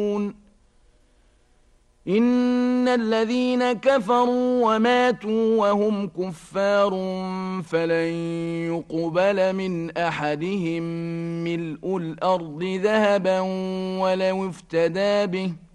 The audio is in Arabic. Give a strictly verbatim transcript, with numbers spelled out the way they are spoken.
إن الذين كفروا وماتوا وهم كفار فلن يقبل من أحدهم ملء الأرض ذهبا ولو افتدى به